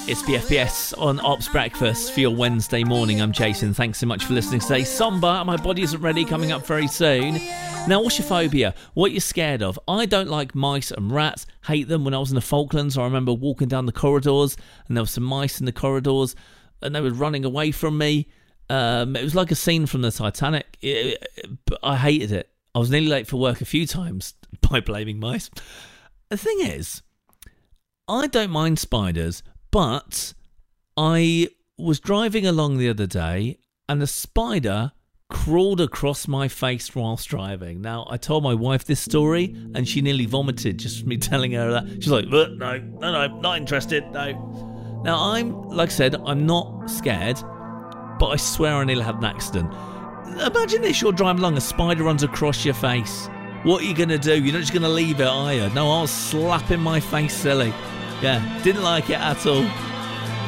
It's the FPS on Ops Breakfast for your Wednesday morning. I'm Jason. Thanks so much for listening today. Somber, My Body Isn't Ready, coming up very soon. Now, what's your phobia? What you're scared of? I don't like mice and rats. Hate them. When I was in the Falklands, I remember walking down the corridors and there were some mice in the corridors and they were running away from me. It was like a scene from the Titanic. But I hated it. I was nearly late for work a few times by blaming mice. The thing is, I don't mind spiders, but I was driving along the other day and a spider crawled across my face whilst driving. Now, I told my wife this story and she nearly vomited just from me telling her that. She's like, no, not interested, no. Now, like I said, I'm not scared, but I swear I nearly had an accident. Imagine this, you're driving along, a spider runs across your face. What are you going to do? You're not just going to leave it, are you? No, I was slapping my face silly. Yeah, didn't like it at all.